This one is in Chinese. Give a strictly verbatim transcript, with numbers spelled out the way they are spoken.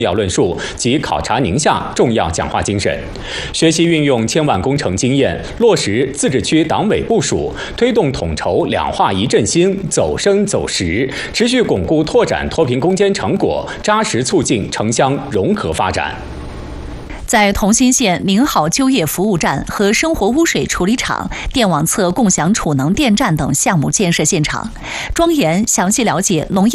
要论述及考察宁夏重要讲话精神，学习运用千万工程经验，落实自治区党委部署，推动统筹两化一振兴走深走实，持续巩固拓展脱贫攻坚成果，扎实促进城乡融合发展。 在同心县宁好就业服务站和生活污水处理厂、电网测共享储能电站等项目建设现场，庄严详细了解农业